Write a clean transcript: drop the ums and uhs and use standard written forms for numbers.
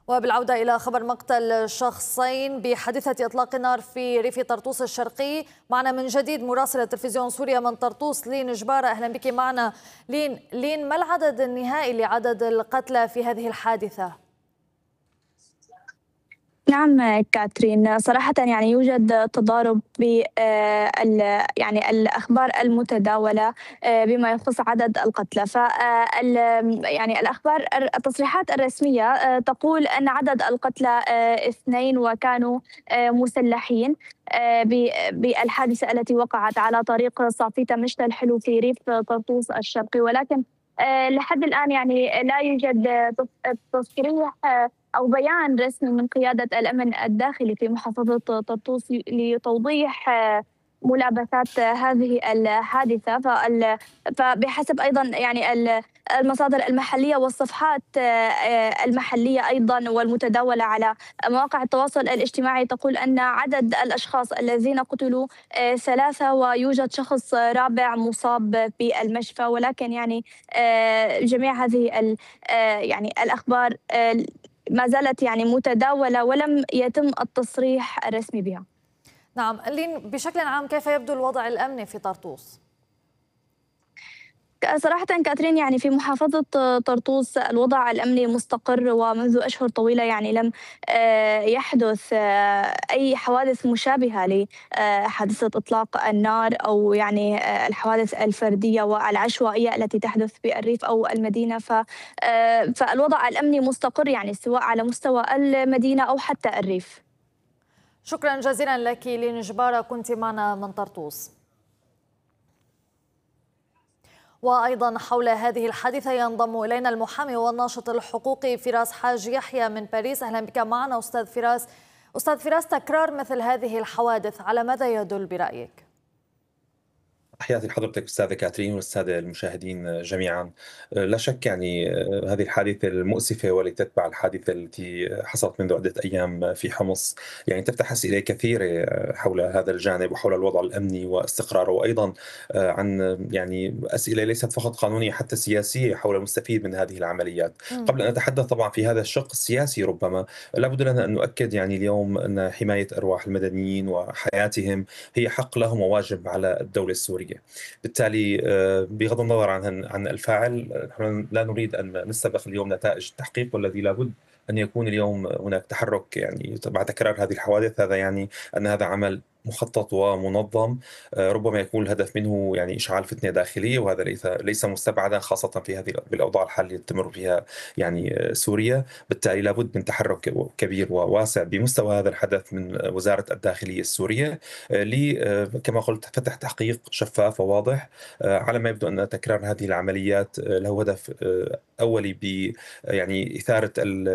وبالعودة إلى خبر مقتل شخصين بحادثة إطلاق النار في ريف طرطوس الشرقي، معنا من جديد مراسلة تلفزيون سوريا من طرطوس لين جبارة. أهلا بك معنا لين. ما العدد النهائي لعدد القتلى في هذه الحادثة؟ نعم كاترين، صراحة يعني يوجد تضارب يعني الأخبار المتداولة بما يخص عدد القتلى. ف يعني التصريحات الرسمية تقول أن عدد القتلى اثنين وكانوا مسلحين بالحادثة التي وقعت على طريق صافيتا مشتى الحلو في ريف طرطوس الشرقي، ولكن لحد الآن يعني لا يوجد تصريح أو بيان رسمي من قيادة الأمن الداخلي في محافظة طرطوس لتوضيح ملابسات هذه الحادثة. فبحسب أيضا يعني المصادر المحلية والصفحات المحلية أيضا والمتداولة على مواقع التواصل الاجتماعي تقول أن عدد الأشخاص الذين قتلوا ثلاثة، ويوجد شخص رابع مصاب في المشفى، ولكن يعني جميع هذه يعني الأخبار ما زالت يعني متداولة ولم يتم التصريح الرسمي بها. نعم لين، بشكل عام كيف يبدو الوضع الأمني في طرطوس؟ صراحة كاترين، يعني في محافظة طرطوس الوضع الأمني مستقر، ومنذ أشهر طويلة يعني لم يحدث أي حوادث مشابهة لحادثة إطلاق النار أو يعني الحوادث الفردية والعشوائية التي تحدث في الريف أو المدينة. فالوضع الأمني مستقر يعني سواء على مستوى المدينة أو حتى الريف. شكرا جزيلا لك لين جبارة، كنت معنا من طرطوس. وأيضا حول هذه الحادثة ينضم إلينا المحامي والناشط الحقوقي فراس حاج يحيى من باريس. أهلا بك معنا أستاذ فراس. أستاذ فراس، تكرار مثل هذه الحوادث على ماذا يدل برأيك؟ تحياتي لحضرتك أستاذة كاترين والسادة المشاهدين جميعا. لا شك يعني هذه الحادثة المؤسفة والتي تتبع الحادثة التي حصلت منذ عدة أيام في حمص يعني تفتح أسئلة كثيرة حول هذا الجانب وحول الوضع الأمني واستقراره، وأيضا عن يعني أسئلة ليست فقط قانونية حتى سياسية حول المستفيد من هذه العمليات. قبل أن أتحدث طبعا في هذا الشق السياسي، ربما لابد لنا أن نؤكد يعني اليوم أن حماية أرواح المدنيين وحياتهم هي حق لهم وواجب على الدولة السورية. بالتالي بغض النظر عن الفاعل، نحن لا نريد أن نستبق اليوم نتائج التحقيق، والذي لابد أن يكون اليوم هناك تحرك يعني بعد تكرار هذه الحوادث. هذا يعني أن هذا عمل مخطط ومنظم، ربما يكون الهدف منه يعني إشعال فتنة داخلية، وهذا ليس مستبعدا خاصة في هذه بالأوضاع الحالية التي تمر فيها يعني سوريا. بالتالي لابد من تحرك كبير وواسع بمستوى هذا الحدث من وزارة الداخلية السورية كما قلت فتح تحقيق شفاف وواضح. على ما يبدو أن تكرار هذه العمليات له هدف أولي ب يعني إثارة